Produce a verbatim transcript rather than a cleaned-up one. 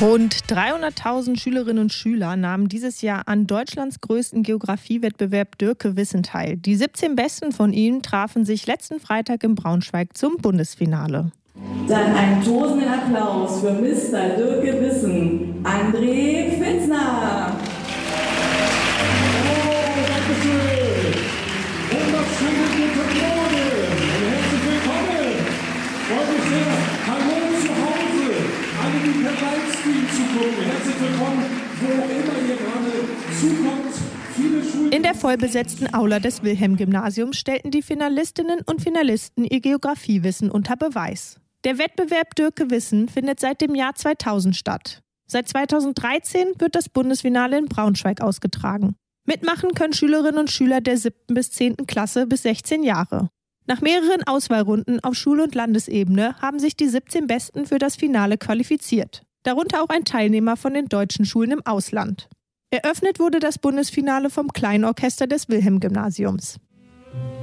Rund dreihunderttausend Schülerinnen und Schüler nahmen dieses Jahr an Deutschlands größten Geografiewettbewerb Dürke Wissen teil. Die siebzehn Besten von ihnen trafen sich letzten Freitag in Braunschweig zum Bundesfinale. Dann einen tosenden Applaus für Mister Dürke Wissen, André Fitzner. Oh, danke schön. Wunderschönen guten Morgen und herzlich willkommen. Freut mich sehr. Hallo zu Hause, alle, die per Livestream zugucken. Herzlich willkommen, wo immer ihr gerade zukommt. Viele Schulen. In der vollbesetzten Aula des Wilhelm-Gymnasiums stellten die Finalistinnen und Finalisten ihr Geografiewissen unter Beweis. Der Wettbewerb Dürke Wissen findet seit dem Jahr zweitausend statt. Seit zweitausenddreizehn wird das Bundesfinale in Braunschweig ausgetragen. Mitmachen können Schülerinnen und Schüler der siebten bis zehnten Klasse bis sechzehn Jahre. Nach mehreren Auswahlrunden auf Schul- und Landesebene haben sich die siebzehn Besten für das Finale qualifiziert. Darunter auch ein Teilnehmer von den deutschen Schulen im Ausland. Eröffnet wurde das Bundesfinale vom Kleinorchester des Wilhelm-Gymnasiums.